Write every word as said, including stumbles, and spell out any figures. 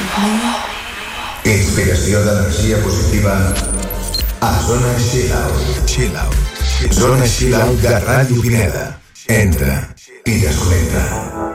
Inspiració d'energia positiva a Zona Chill Out. Chill Out. Zona Chill Out de Ràdio Pineda. Entra i desconnecta.